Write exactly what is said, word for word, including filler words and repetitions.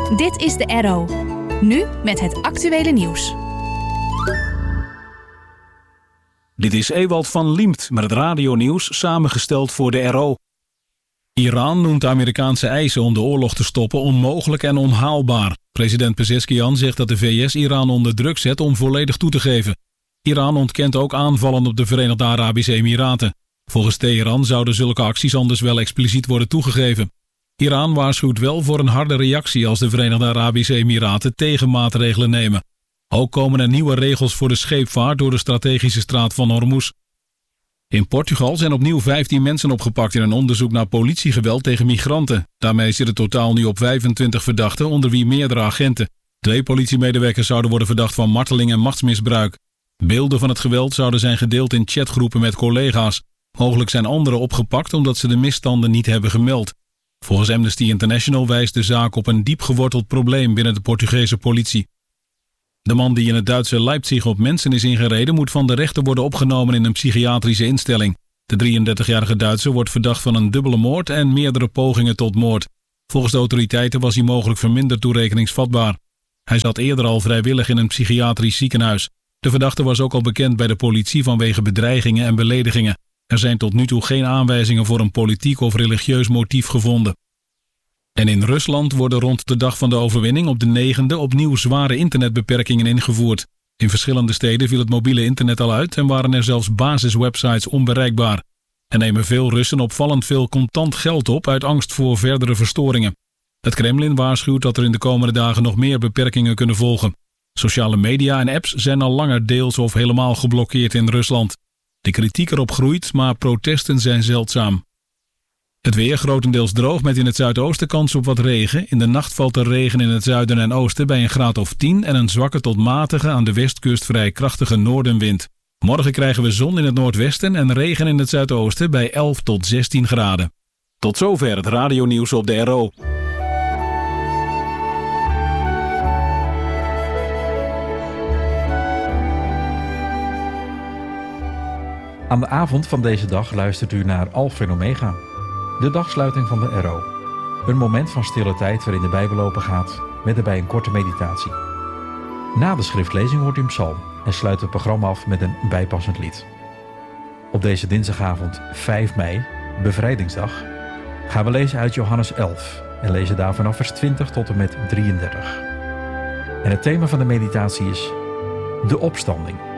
Dit is de R O. Nu met het actuele nieuws. Dit is Ewald van Liemt met het radionieuws samengesteld voor de R O. Iran noemt de Amerikaanse eisen om de oorlog te stoppen onmogelijk en onhaalbaar. President Pezeshkian zegt dat de V S Iran onder druk zet om volledig toe te geven. Iran ontkent ook aanvallen op de Verenigde Arabische Emiraten. Volgens Teheran zouden zulke acties anders wel expliciet worden toegegeven. Iran waarschuwt wel voor een harde reactie als de Verenigde Arabische Emiraten tegenmaatregelen nemen. Ook komen er nieuwe regels voor de scheepvaart door de strategische straat van Hormuz. In Portugal zijn opnieuw vijftien mensen opgepakt in een onderzoek naar politiegeweld tegen migranten. Daarmee zit het totaal nu op vijfentwintig verdachten, onder wie meerdere agenten. Twee politiemedewerkers zouden worden verdacht van marteling en machtsmisbruik. Beelden van het geweld zouden zijn gedeeld in chatgroepen met collega's. Mogelijk zijn anderen opgepakt omdat ze de misstanden niet hebben gemeld. Volgens Amnesty International wijst de zaak op een diep geworteld probleem binnen de Portugese politie. De man die in het Duitse Leipzig op mensen is ingereden moet van de rechter worden opgenomen in een psychiatrische instelling. De drieëndertigjarige Duitser wordt verdacht van een dubbele moord en meerdere pogingen tot moord. Volgens de autoriteiten was hij mogelijk verminderd toerekeningsvatbaar. Hij zat eerder al vrijwillig in een psychiatrisch ziekenhuis. De verdachte was ook al bekend bij de politie vanwege bedreigingen en beledigingen. Er zijn tot nu toe geen aanwijzingen voor een politiek of religieus motief gevonden. En in Rusland worden rond de dag van de overwinning op de negende opnieuw zware internetbeperkingen ingevoerd. In verschillende steden viel het mobiele internet al uit en waren er zelfs basiswebsites onbereikbaar. Er nemen veel Russen opvallend veel contant geld op uit angst voor verdere verstoringen. Het Kremlin waarschuwt dat er in de komende dagen nog meer beperkingen kunnen volgen. Sociale media en apps zijn al langer deels of helemaal geblokkeerd in Rusland. De kritiek erop groeit, maar protesten zijn zeldzaam. Het weer grotendeels droog met in het zuidoosten kans op wat regen. In de nacht valt er regen in het zuiden en oosten bij een graad of tien en een zwakke tot matige aan de westkust vrij krachtige noordenwind. Morgen krijgen we zon in het noordwesten en regen in het zuidoosten bij elf tot zestien graden. Tot zover het radionieuws op de R O. Aan de avond van deze dag luistert u naar Alpha en Omega, de dagsluiting van de R O. Een moment van stille tijd waarin de Bijbel open gaat, met daarbij een korte meditatie. Na de schriftlezing hoort u een psalm en sluit het programma af met een bijpassend lied. Op deze dinsdagavond vijf mei, bevrijdingsdag, gaan we lezen uit Johannes elf en lezen daar vanaf vers twintig tot en met drieëndertig. En het thema van de meditatie is de opstanding.